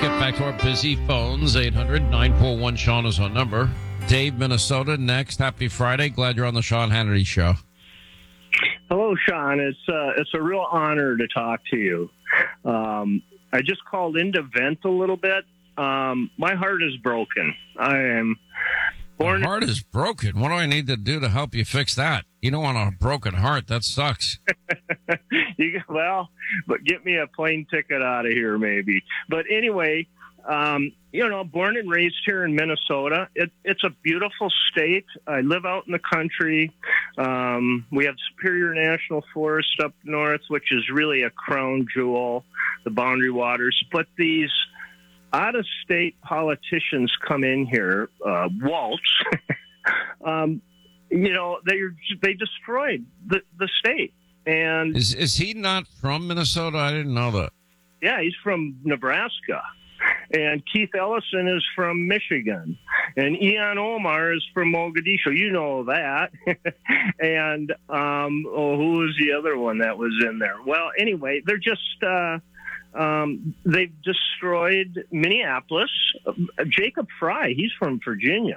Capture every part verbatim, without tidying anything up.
get back to our busy phones. eight hundred nine four one Sean is our number. Dave, Minnesota, next. Happy Friday. Glad you're on the Sean Hannity Show. Hello, Sean. It's uh, it's a real honor to talk to you. Um, I just called in to vent a little bit. Um, my heart is broken. I am born. My heart is broken. What do I need to do to help you fix that? You don't want a broken heart. That sucks. you, well, but get me a plane ticket out of here, maybe. But anyway, um, you know, born and raised here in Minnesota. It, it's a beautiful state. I live out in the country. Um, we have Superior National Forest up north, which is really a crown jewel, the Boundary Waters. But these out-of-state politicians come in here, uh, Waltz, um, you know, they they destroyed the, the state. And is is he not from Minnesota? I didn't know that. Yeah, he's from Nebraska. And Keith Ellison is from Michigan. And Ilhan Omar is from Mogadishu. You know that. and um, oh, who was the other one that was in there? Well, anyway, they're just... Uh, Um, they've destroyed Minneapolis. Uh, Jacob Fry, he's from Virginia.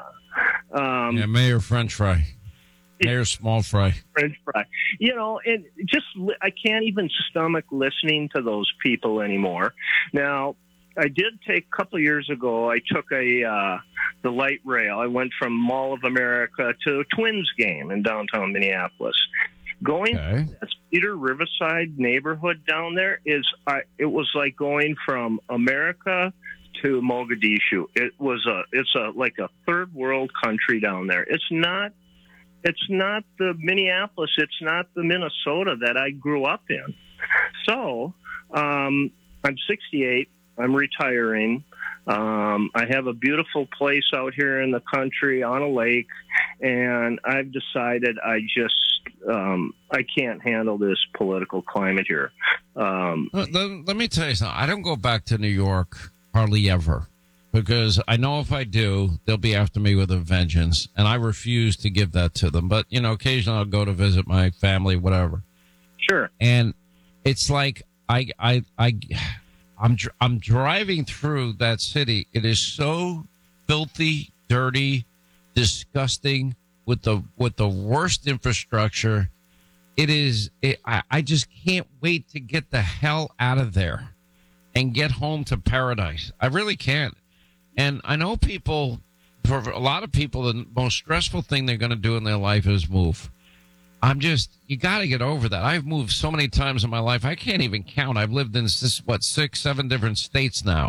Um, yeah, Mayor French Fry. Mayor Small Fry. French Fry. You know, and just, I can't even stomach listening to those people anymore. Now, I did take, a couple of years ago, I took a, uh, the light rail. I went from Mall of America to a Twins game in downtown Minneapolis. Going okay. to that Cedar Riverside neighborhood down there is, uh, it was like going from America to Mogadishu. It was a, it's a like a third world country down there. It's not, it's not the Minneapolis. It's not the Minnesota that I grew up in. So, um, I'm sixty-eight. I'm retiring. Um, I have a beautiful place out here in the country on a lake, and I've decided I just, um, I can't handle this political climate here. Um, let, let me tell you something. I don't go back to New York hardly ever because I know if I do, they'll be after me with a vengeance, and I refuse to give that to them. But, you know, occasionally I'll go to visit my family, whatever. Sure. And it's like I, I, I, I'm, I'm driving through that city. It is so filthy, dirty, disgusting, with the with the worst infrastructure. It is. It, I, I just can't wait to get the hell out of there and get home to paradise. I really can't. And I know people, for a lot of people, the most stressful thing they're going to do in their life is move. I'm just, you got to get over that. I've moved so many times in my life, I can't even count. I've lived in, what, six, seven different states now.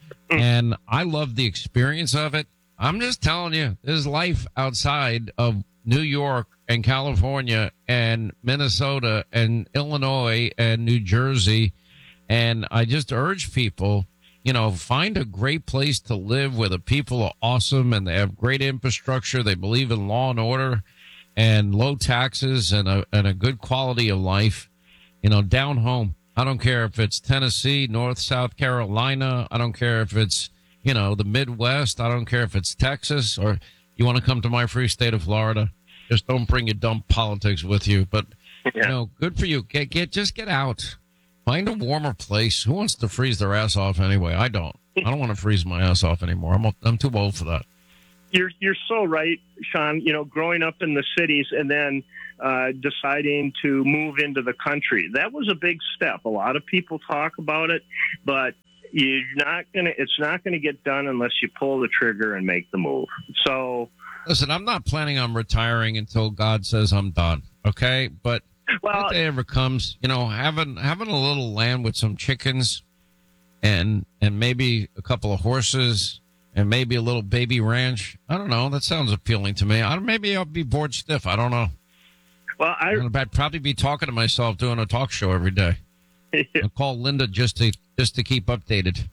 And I love the experience of it. I'm just telling you, there's life outside of New York and California and Minnesota and Illinois and New Jersey. And I just urge people, you know, find a great place to live where the people are awesome and they have great infrastructure. They believe in law and order and low taxes and a, and a good quality of life, you know, down home. I don't care if it's Tennessee, North, South Carolina. I don't care if it's, you know, the Midwest. I don't care if it's Texas or you want to come to my free state of Florida. Just don't bring your dumb politics with you. But, yeah. you know, good for you. Get, get, just get out. Find a warmer place. Who wants to freeze their ass off anyway? I don't. I don't want to freeze my ass off anymore. I'm, I'm too old for that. You're you're so right, Sean. You know, growing up in the cities and then uh, deciding to move into the country, that was a big step. A lot of people talk about it, but you're not gonna. It's not gonna get done unless you pull the trigger and make the move. So, listen, I'm not planning on retiring until God says I'm done. Okay, but well, if that day ever comes, you know, having having a little land with some chickens and and maybe a couple of horses. And maybe a little baby ranch. I don't know. That sounds appealing to me. I don't, maybe I'll be bored stiff. I don't know. Well, I, I'd probably be talking to myself doing a talk show every day. I'll call Linda just to just to keep updated.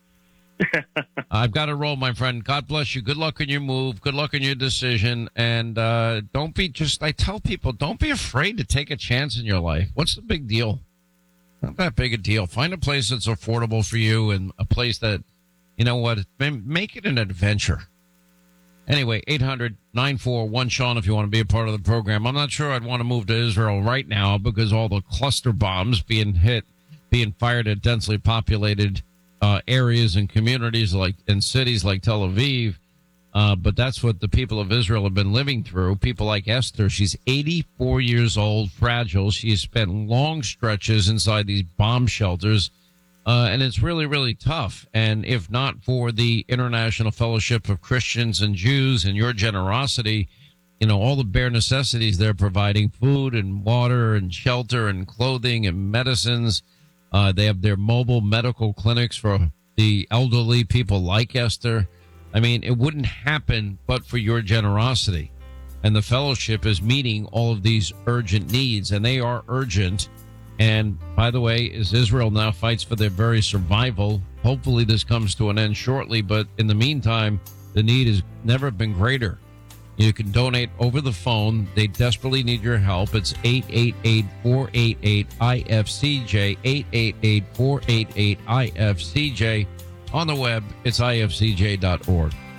I've got to roll, my friend. God bless you. Good luck on your move. Good luck on your decision. And uh, don't be just. I tell people, don't be afraid to take a chance in your life. What's the big deal? Not that big a deal. Find a place that's affordable for you and a place that. You know what? Make it an adventure. Anyway, eight hundred nine four one Sean if you want to be a part of the program. I'm not sure I'd want to move to Israel right now because all the cluster bombs being hit, being fired at densely populated uh, areas and communities like in cities like Tel Aviv. Uh, but that's what the people of Israel have been living through. People like Esther, she's eighty-four years old, fragile. She's spent long stretches inside these bomb shelters. Uh, and it's really, really tough. And if not for the International Fellowship of Christians and Jews and your generosity, you know, all the bare necessities they're providing, food and water and shelter and clothing and medicines. Uh, they have their mobile medical clinics for the elderly, people like Esther. I mean, it wouldn't happen but for your generosity. And the fellowship is meeting all of these urgent needs, and they are urgent. And by the way, as Israel now fights for their very survival, hopefully this comes to an end shortly. But in the meantime, the need has never been greater. You can donate over the phone. They desperately need your help. It's eight eight eight, four eight eight, I F C J, eight eight eight, four eight eight, I F C J. On the web, it's I F C J dot org.